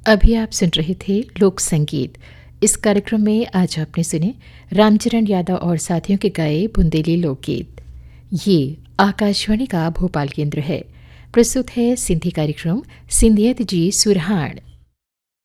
अभी आप सुन रहे थे लोक संगीत। इस कार्यक्रम में आज आपने सुने रामचरण यादव और साथियों के गाए बुंदेली लोकगीत। ये आकाशवाणी का भोपाल केंद्र है। प्रस्तुत है सिंधी कार्यक्रम सिंधियत जी सुरहाण।